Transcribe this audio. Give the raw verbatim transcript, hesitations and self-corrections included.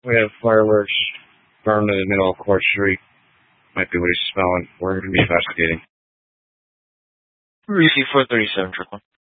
We have fireworks burned in the middle of Court Street. Might be what he's smelling. We're going to be investigating. Receive four thirty-seven, triple.